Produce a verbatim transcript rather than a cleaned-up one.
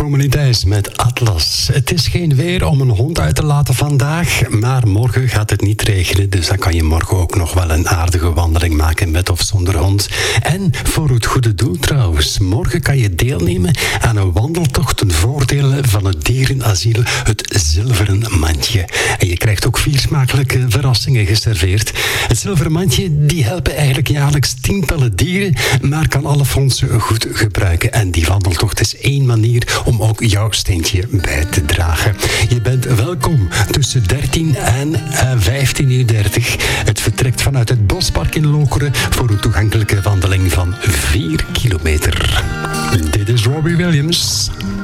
Promenades met Atlas. Het is geen weer om een hond uit te laten vandaag, maar morgen gaat het niet regenen, dus dan kan je morgen ook nog wel een aardige wandeling maken met of zonder hond. En voor het goede doel trouwens, morgen kan je deelnemen aan een wandeltocht ten voordele van het dierenasiel Het Zilveren Mandje. En je krijgt ook vier smakelijke verrassingen geserveerd. Het Zilveren Mandje, die helpen eigenlijk jaarlijks tientallen dieren, maar kan alle fondsen goed gebruiken. En die wandeltocht is één manier om ook jouw steentje bij te dragen. Je bent welkom tussen dertien en vijftien uur dertig. Het vertrekt vanuit het Bospark in Lokeren voor een toegankelijke wandeling van vier kilometer. Dit is Robbie Williams.